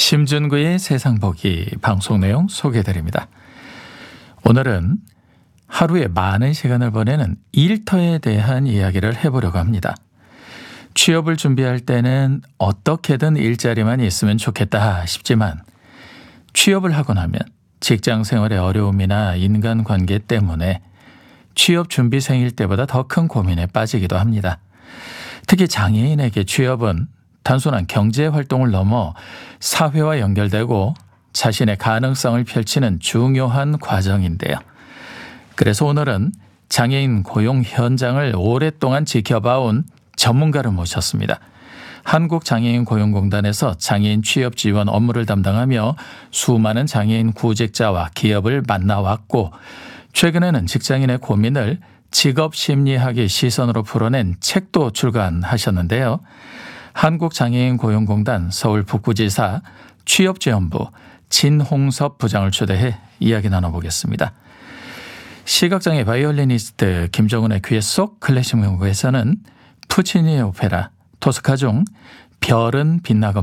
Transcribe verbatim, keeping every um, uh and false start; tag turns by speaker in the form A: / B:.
A: 심준구의 세상보기 방송 내용 소개해드립니다. 오늘은 하루에 많은 시간을 보내는 일터에 대한 이야기를 해보려고 합니다. 취업을 준비할 때는 어떻게든 일자리만 있으면 좋겠다 싶지만 취업을 하고 나면 직장 생활의 어려움이나 인간관계 때문에 취업 준비생일 때보다 더 큰 고민에 빠지기도 합니다. 특히 장애인에게 취업은 단순한 경제활동을 넘어 사회와 연결되고 자신의 가능성을 펼치는 중요한 과정인데요. 그래서 오늘은 장애인 고용 현장을 오랫동안 지켜봐온 전문가를 모셨습니다. 한국장애인 고용공단에서 장애인 취업 지원 업무를 담당하며 수많은 장애인 구직자와 기업을 만나왔고 최근에는 직장인의 고민을 직업심리학의 시선으로 풀어낸 책도 출간하셨는데요. 한국장애인 고용공단 서울북부지사 취업지원부 진홍섭 부장을 초대해 이야기 나눠보겠습니다. 시각장애 바이올리니스트 김정은의 귀에 쏙 클래식 명곡에서는 푸치니의 오페라 토스카 중 별은 빛나고